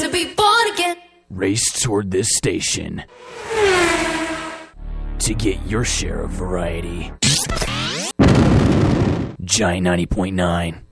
to be born again. Race toward this station to get your share of variety. Giant 90.9.